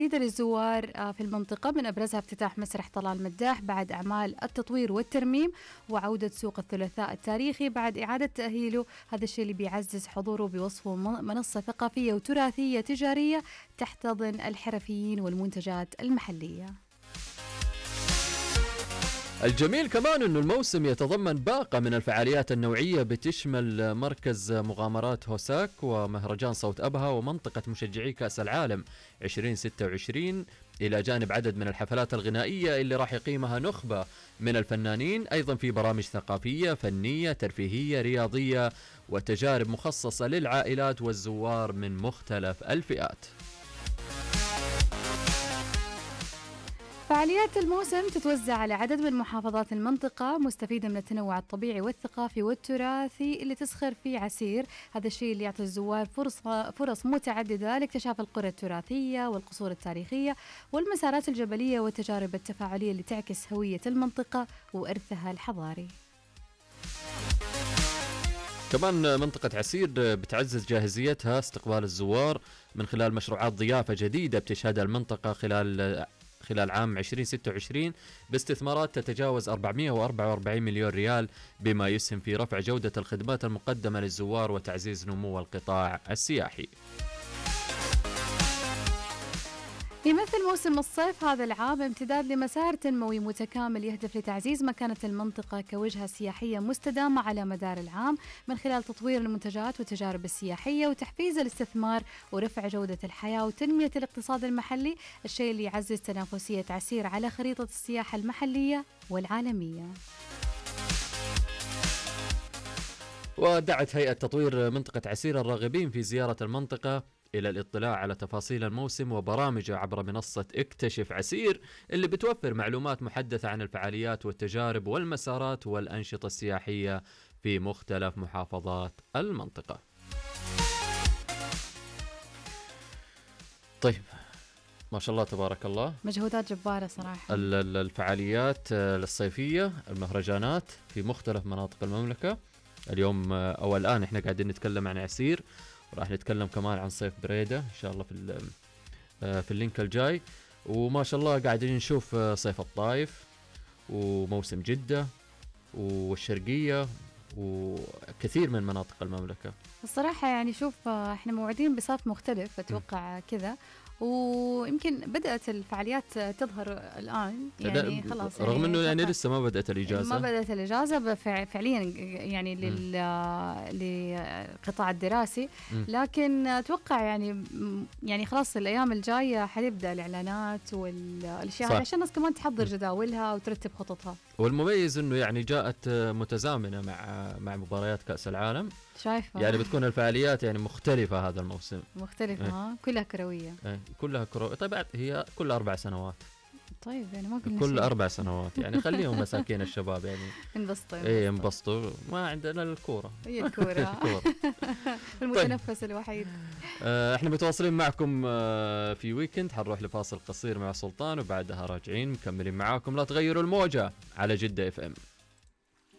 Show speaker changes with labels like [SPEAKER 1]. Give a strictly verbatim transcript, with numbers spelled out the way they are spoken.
[SPEAKER 1] للزوار في المنطقة، من أبرزها افتتاح مسرح طلال مداح بعد أعمال التطوير والترميم، وعودة سوق الثلاثاء التاريخي بعد إعادة تأهيله. هذا الشيء اللي بيعزز حضوره بوصفه منصة ثقافية وتراثية تجارية تحتضن الحرفيين والمنتجات المحلية.
[SPEAKER 2] الجميل كمان أنه الموسم يتضمن باقة من الفعاليات النوعية بتشمل مركز مغامرات هوساك ومهرجان صوت أبها ومنطقة مشجعي كأس العالم عشرين ستة وعشرين، إلى جانب عدد من الحفلات الغنائية اللي راح يقيمها نخبة من الفنانين. أيضا في برامج ثقافية فنية ترفيهية رياضية وتجارب مخصصة للعائلات والزوار من مختلف الفئات.
[SPEAKER 1] فعاليات الموسم تتوزع على عدد من محافظات المنطقة، مستفيدة من التنوع الطبيعي والثقافي والتراثي اللي تسخر فيه عسير. هذا الشيء اللي يعطي الزوار فرصة فرص متعددة لاكتشاف القرى التراثية والقصور التاريخية والمسارات الجبلية والتجارب التفاعلية اللي تعكس هوية المنطقة وإرثها الحضاري.
[SPEAKER 2] كمان منطقة عسير بتعزز جاهزيتها استقبال الزوار من خلال مشروعات ضيافة جديدة بتشهدها المنطقة خلال خلال عام عشرين ستة وعشرين باستثمارات تتجاوز أربعمئة وأربعة وأربعين مليون ريال، بما يسهم في رفع جودة الخدمات المقدمة للزوار وتعزيز نمو القطاع السياحي.
[SPEAKER 1] يمثل موسم الصيف هذا العام امتداد لمسار تنموي متكامل يهدف لتعزيز مكانة المنطقة كوجهة سياحية مستدامة على مدار العام من خلال تطوير المنتجات والتجارب السياحية وتحفيز الاستثمار ورفع جودة الحياة وتنمية الاقتصاد المحلي، الشيء اللي يعزز تنافسية عسير على خريطة السياحة المحلية والعالمية.
[SPEAKER 2] ودعت هيئة تطوير منطقة عسير الراغبين في زيارة المنطقة إلى الاطلاع على تفاصيل الموسم وبرامجه عبر منصة اكتشف عسير، اللي بتوفر معلومات محدثة عن الفعاليات والتجارب والمسارات والأنشطة السياحية في مختلف محافظات المنطقة. طيب، ما شاء الله تبارك الله،
[SPEAKER 1] مجهودات جبارة صراحة.
[SPEAKER 2] الفعاليات الصيفية، المهرجانات في مختلف مناطق المملكة. اليوم أو الآن إحنا قاعدين نتكلم عن عسير، وراح نتكلم كمان عن صيف بريدة إن شاء الله في في اللينك الجاي. وما شاء الله قاعدين نشوف صيف الطائف وموسم جدة والشرقية وكثير من مناطق المملكة.
[SPEAKER 1] الصراحة يعني شوف احنا موعدين بصيف مختلف أتوقع كذا، ويمكن بدأت الفعاليات تظهر الآن يعني خلاص، يعني
[SPEAKER 2] رغم انه يعني لسه ما بدأت الإجازة
[SPEAKER 1] ما بدأت الإجازة فعليا يعني للقطاع الدراسي، لكن أتوقع يعني يعني خلاص الأيام الجاية حتبدأ الإعلانات والأشياء عشان الناس كمان تحضر جداولها وترتب خططها.
[SPEAKER 2] والمميز انه يعني جاءت متزامنة مع مع مباريات كأس العالم،
[SPEAKER 1] شايفة
[SPEAKER 2] يعني بتكون الفعاليات يعني مختلفة هذا الموسم،
[SPEAKER 1] مختلفة ها؟ كلها كروية.
[SPEAKER 2] ايه كلها كروية. طيب هي كل أربع سنوات.
[SPEAKER 1] طيب يعني ما قلنا
[SPEAKER 2] كل
[SPEAKER 1] شيء.
[SPEAKER 2] أربع سنوات يعني خليهم مساكين الشباب يعني
[SPEAKER 1] انبسطوا.
[SPEAKER 2] ايه انبسطوا، ما عندنا الكورة.
[SPEAKER 1] هي الكورة المتنفس طيب. الوحيد.
[SPEAKER 2] اه احنا متواصلين معكم اه في ويكند، حنروح لفاصل قصير مع سلطان وبعدها راجعين مكملين معاكم. لا تغيروا الموجة على جدة اف ام.